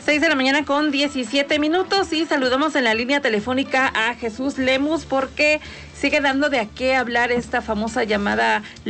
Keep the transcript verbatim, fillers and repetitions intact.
Seis de la mañana con diecisiete minutos y saludamos en la línea telefónica a Jesús Lemus porque sigue dando de a qué hablar esta famosa llamada